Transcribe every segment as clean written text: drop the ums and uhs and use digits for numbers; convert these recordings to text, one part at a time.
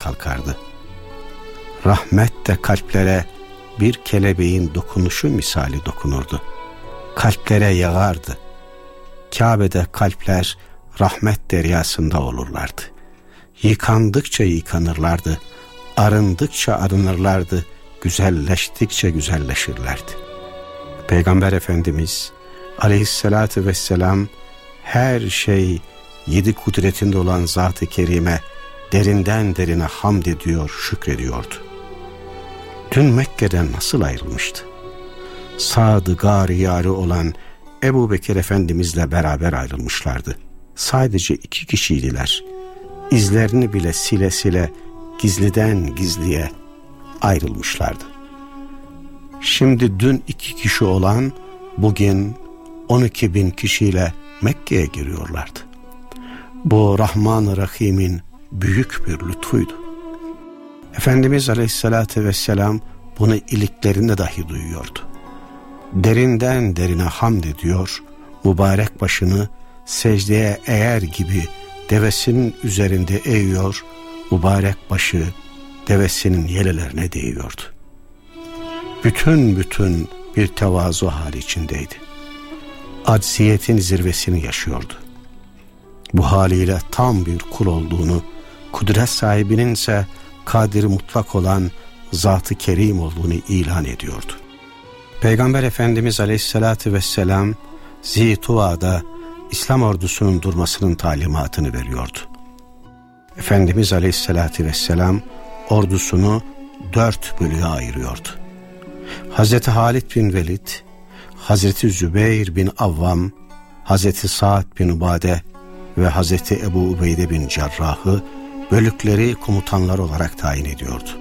kalkardı. Rahmet de kalplere bir kelebeğin dokunuşu misali dokunurdu. Kalplere yağardı. Kabe'de kalpler rahmet deryasında olurlardı. Yıkandıkça yıkanırlardı. Arındıkça arınırlardı. Güzelleştikçe güzelleşirlerdi. Peygamber Efendimiz aleyhissalatü vesselam her şey yedi kudretinde olan Zat-ı Kerime derinden derine hamd ediyor, şükrediyordu. Dün Mekke'den nasıl ayrılmıştı? Sadı gâr-ı yâri olan Ebu Bekir Efendimizle beraber ayrılmışlardı. Sadece 2 kişiydiler. İzlerini bile sile sile gizliden gizliye ayrılmışlardı. Şimdi dün 2 kişi olan bugün 12.000 kişiyle Mekke'ye giriyorlardı. Bu Rahman-ı Rahim'in büyük bir lütfuydu. Efendimiz Aleyhisselatü Vesselam bunu iliklerinde dahi duyuyordu. Derinden derine hamd ediyor, mübarek başını secdeye eğer gibi devesinin üzerinde eğiyor, mübarek başı devesinin yelelerine değiyordu. Bütün bir tevazu hali içindeydi. Acziyetin zirvesini yaşıyordu. Bu haliyle tam bir kul olduğunu, kudret sahibinin ise kadir mutlak olan Zat-ı Kerim olduğunu ilan ediyordu. Peygamber Efendimiz Aleyhisselatü Vesselam Zituva'da İslam ordusunun durmasının talimatını veriyordu. Efendimiz Aleyhisselatü Vesselam ordusunu 4 bölüğe ayırıyordu. Hazreti Halid bin Velid, Hazreti Zübeyir bin Avvam, Hazreti Sa'd bin Ubade ve Hazreti Ebu Ubeyde bin Cerrah'ı bölükleri komutanlar olarak tayin ediyordu.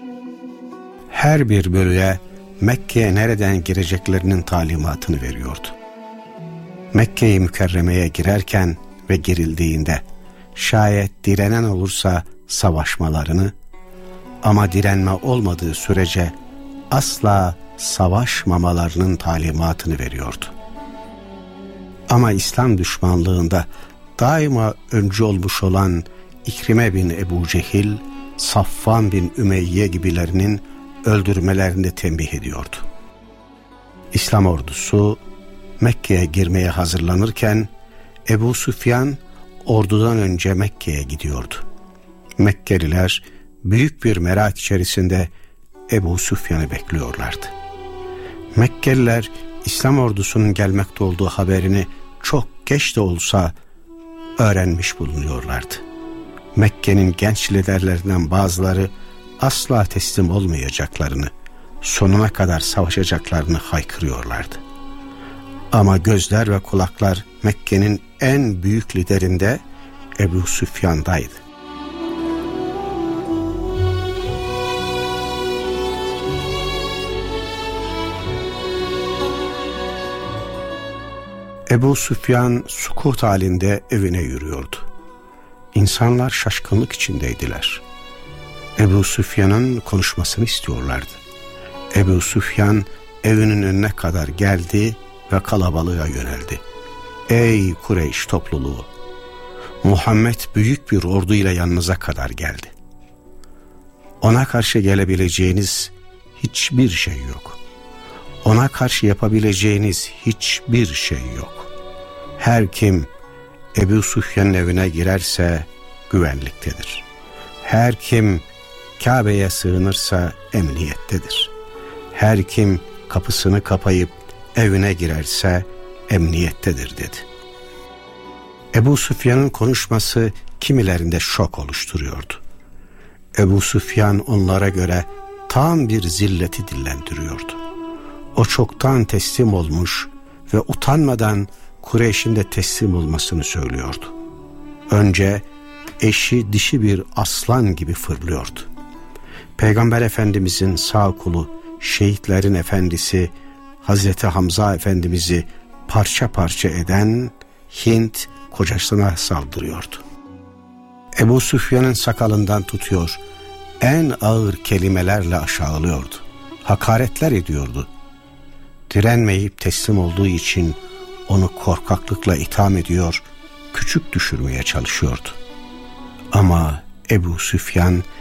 Her bir bölüğe Mekke'ye nereden gireceklerinin talimatını veriyordu. Mekke-i Mükerreme'ye girerken ve girildiğinde şayet direnen olursa savaşmalarını, ama direnme olmadığı sürece asla savaşmamalarının talimatını veriyordu. Ama İslam düşmanlığında daima öncü olmuş olan İkrime bin Ebu Cehil, Safvan bin Ümeyye gibilerinin öldürmelerini tembih ediyordu. İslam ordusu Mekke'ye girmeye hazırlanırken Ebu Süfyan ordudan önce Mekke'ye gidiyordu. Mekkeliler büyük bir merak içerisinde Ebu Süfyan'ı bekliyorlardı. Mekkeliler İslam ordusunun gelmekte olduğu haberini çok geç de olsa öğrenmiş bulunuyorlardı. Mekke'nin genç liderlerinden bazıları asla teslim olmayacaklarını, sonuna kadar savaşacaklarını haykırıyorlardı. Ama gözler ve kulaklar Mekke'nin en büyük liderinde Ebu Süfyan'daydı. Ebu Süfyan sukut halinde evine yürüyordu. İnsanlar şaşkınlık içindeydiler. Ebu Süfyan'ın konuşmasını istiyorlardı. Ebu Süfyan evinin önüne kadar geldi ve kalabalığa yöneldi. Ey Kureyş topluluğu! Muhammed büyük bir orduyla yanınıza kadar geldi. Ona karşı gelebileceğiniz hiçbir şey yok. Ona karşı yapabileceğiniz hiçbir şey yok. Her kim Ebu Süfyan'ın evine girerse güvenliktedir. Her kim Kabe'ye sığınırsa emniyettedir. Her kim kapısını kapayıp evine girerse emniyettedir dedi. Ebu Süfyan'ın konuşması kimilerinde şok oluşturuyordu. Ebu Süfyan onlara göre tam bir zilleti dillendiriyordu. O çoktan teslim olmuş ve utanmadan Kureyş'in de teslim olmasını söylüyordu. Önce eşi dişi bir aslan gibi fırlıyordu. Peygamber Efendimizin sağ kolu, şehitlerin efendisi Hazreti Hamza Efendimiz'i parça parça eden Hint kocasına saldırıyordu. Ebu Süfyan'ın sakalından tutuyor, en ağır kelimelerle aşağılıyordu. Hakaretler ediyordu. Direnmeyip teslim olduğu için onu korkaklıkla itham ediyor, küçük düşürmeye çalışıyordu. Ama Ebu Süfyan